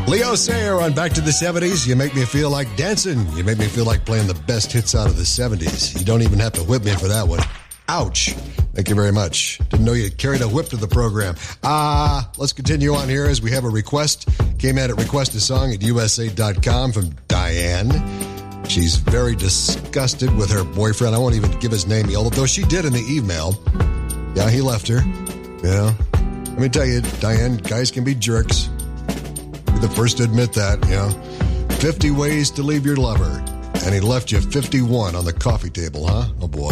Leo Sayer on Back to the 70s. You make me feel like dancing. You make me feel like playing the best hits out of the 70s. You don't even have to whip me for that one. Ouch. Thank you very much. Didn't know you carried a whip to the program. Let's continue on here as we have a request. Came in at requestasong@usa.com from Diane. She's very disgusted with her boyfriend. I won't even give his name, although she did in the email. Yeah, he left her. Yeah. Let me tell you, Diane, guys can be jerks. You're the first to admit that, 50 ways to leave your lover. And he left you 51 on the coffee table, huh? Oh, boy.